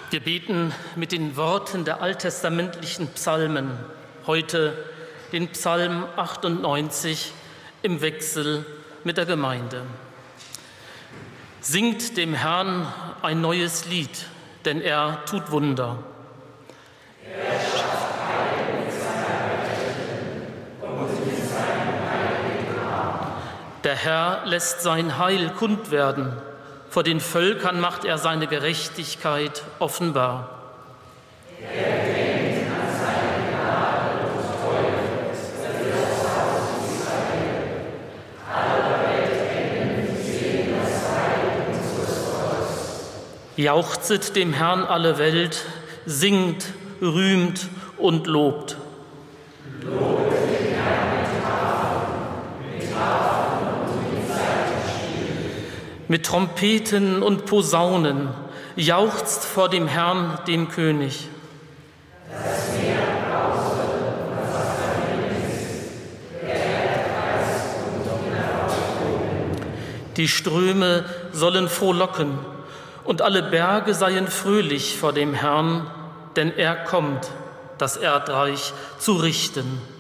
Wir beten mit den Worten der alttestamentlichen Psalmen, heute den Psalm 98 im Wechsel mit der Gemeinde. Singt dem Herrn ein neues Lied, denn er tut Wunder. Er schafft Heil mit seiner Rechten und mit seinem heiligen Arm. Der Herr lässt sein Heil kund werden. Vor den Völkern macht er seine Gerechtigkeit offenbar. Er denkt an seine Gnade und Treue für das Haus Israel. Alle Weltenden sehen das Heil unseres Gottes. Jauchzet dem Herrn alle Welt, singt, rühmt und lobt. Lobet den Herrn mit Harfen und mit Saitenspielen. Mit Trompeten und Posaunen jauchzt vor dem Herrn, dem König. Das Meer brauste und was darin ist, der Erdkreis und hinauftoben. Die Ströme sollen frohlocken und alle Berge seien fröhlich vor dem Herrn, denn er kommt, das Erdreich zu richten.